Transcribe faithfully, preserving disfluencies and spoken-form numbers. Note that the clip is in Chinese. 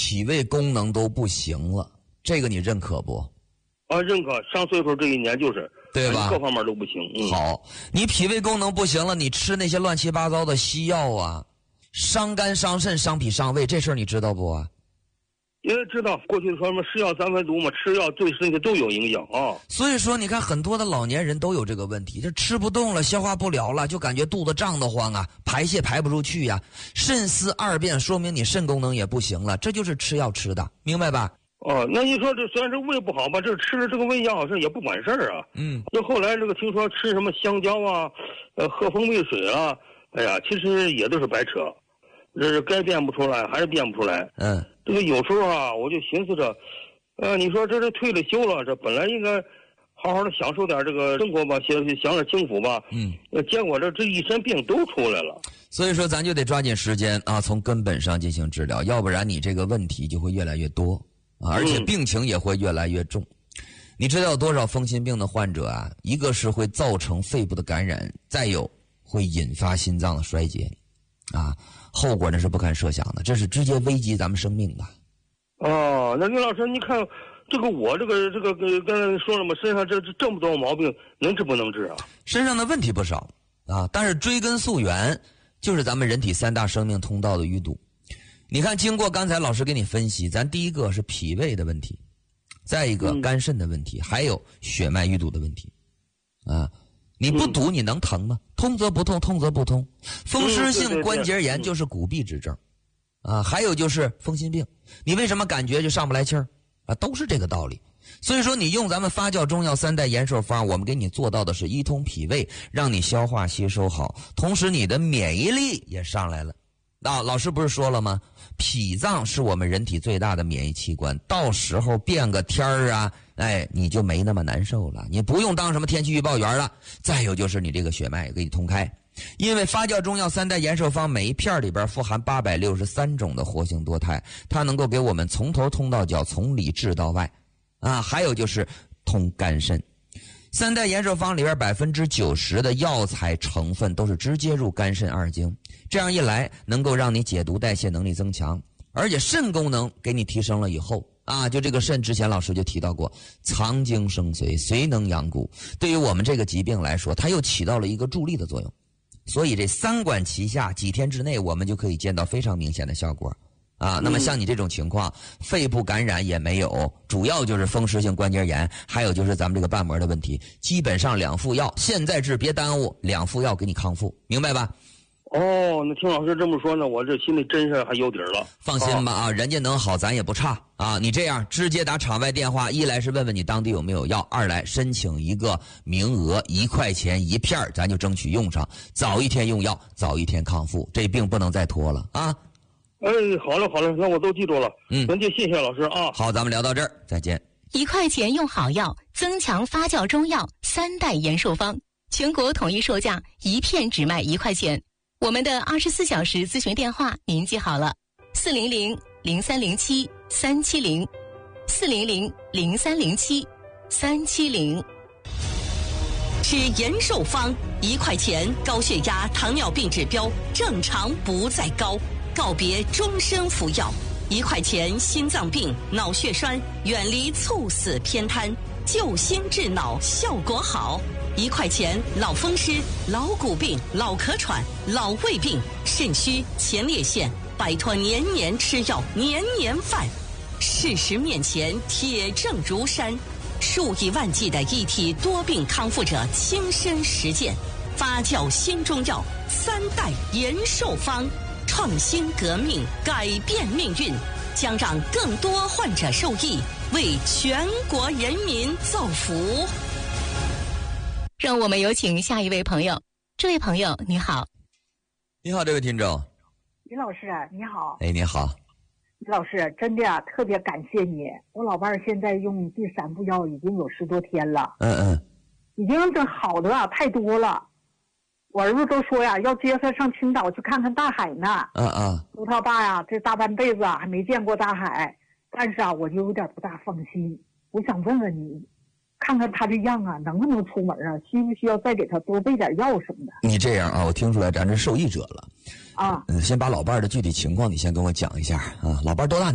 脾胃功能都不行了，这个你认可不？ 啊，认可。上岁数这一年就是， 对吧？ 各方面都不行。嗯、 好，你脾胃功能不行了，你吃那些乱七八糟的西药啊，伤肝伤肾伤脾伤胃，这事儿你知道不啊？ 因为知道过去说什么是药三分毒嘛，吃药对身体都有影响啊。 所以说，你看很多的老年人都有这个问题，这吃不动了，消化不了了，就感觉肚子胀得慌啊，排泄排不出去呀、啊，肾丝二便，说明你肾功能也不行了，这就是吃药吃的，明白吧？ 哦，那你说这虽然这胃不好吧，这吃了这个胃药好像也不管事儿啊。 嗯。 就后来这个听说吃什么香蕉啊，呃，喝蜂蜜水啊，哎呀，其实也都是白扯，这是该变不出来还是变不出来。 嗯。 这个有时候啊，我就寻思着，呃，你说这是退了休了，这本来应该好好的享受点这个生活吧，享享点清福吧。 嗯。 呃，结果这这一身病都出来了。 所以说，咱就得抓紧时间啊，从根本上进行治疗，要不然你这个问题就会越来越多啊，而且病情也会越来越重。嗯、你知道有多少风湿病的患者啊？一个是会造成肺部的感染，再有会引发心脏的衰竭，啊。后果那是不堪设想的，这是直接危及咱们生命的。 哦，那刘老师，你看这个我这个这个刚才说了嘛，身上这这这么多毛病，能治不能治啊？ 身上的问题不少啊，但是追根溯源，就是咱们人体三大生命通道的淤堵。你看，经过刚才老师给你分析，咱第一个是脾胃的问题，再一个肝肾的问题，嗯、还有血脉淤堵的问题，啊。你不堵你能疼吗？通则不痛，痛则不通。风湿性关节炎就是骨痹之症，啊，还有就是风心病。你为什么感觉就上不来气儿啊？都是这个道理。所以说，你用咱们发酵中药三代延寿方，我们给你做到的是一通脾胃，让你消化吸收好，同时你的免疫力也上来了。啊，老师不是说了吗？脾脏是我们人体最大的免疫器官，到时候变个天儿啊，哎，你就没那么难受了，你不用当什么天气预报员了。再有就是你这个血脉给你通开，因为发酵中药三代延寿方每一片里边富含八百六十三种的活性多肽，它能够给我们从头通到脚，从里治到外，啊，还有就是通肝肾。三代延寿方里边百分之九十的药材成分都是直接入肝肾二经，这样一来能够让你解毒代谢能力增强，而且肾功能给你提升了以后啊，就这个肾之前老师就提到过，藏精生髓，髓能养骨，对于我们这个疾病来说，它又起到了一个助力的作用。所以这三管齐下，几天之内我们就可以见到非常明显的效果。啊，那么像你这种情况，肺部感染也没有，主要就是风湿性关节炎，还有就是咱们这个瓣膜的问题，基本上两副药，现在治别耽误，两副药给你康复，明白吧？ 哦，那听老师这么说呢，我这心里真是还有底儿了。 放心吧啊，人家能好，咱也不差啊。你这样直接打场外电话，一来是问问你当地有没有药，二来申请一个名额，一块钱一片，咱就争取用上，早一天用药，早一天康复，这病不能再拖了啊。 哎，好嘞，好嘞，那我都记住了。 嗯， 咱就谢谢老师啊。 好，咱们聊到这儿，再见。 一块钱用好药，增强发酵中药三代延寿方，全国统一售价，一片只卖一块钱。我们的二十四小时咨询电话您记好了：四零零零三零七三七零，四零零零三零七三七零。 吃延寿方一块钱，高血压、糖尿病指标正常不再高。告别终身服药，一块钱心脏病、脑血栓，远离猝死偏瘫，救心治脑效果好。一块钱老风湿、老骨病、老咳喘、老胃病、肾虚、前列腺，摆脱年年吃药、年年犯。事实面前铁证如山，数以万计的一体多病康复者亲身实践，发酵新中药三代延寿方。创新革命，改变命运，将让更多患者受益，为全国人民造福。 让我们有请下一位朋友。这位朋友你好。 你好，这位听众。 李老师你好。 哎，你好。 李老师，真的啊，特别感谢你。我老伴儿现在用第三副药已经有十多天了。 嗯嗯。 已经这好的啊太多了。我儿子都说呀，要接他上青岛去看看大海呢。 嗯嗯。 说他爸呀，这大半辈子啊还没见过大海，但是啊，我就有点不大放心。我想问问你，看看他这样啊，能不能出门啊？需不需要再给他多备点药什么的？ 你这样啊，我听出来咱这受益者了。 啊。 嗯，先把老伴儿的具体情况你先跟我讲一下啊。老伴儿多大？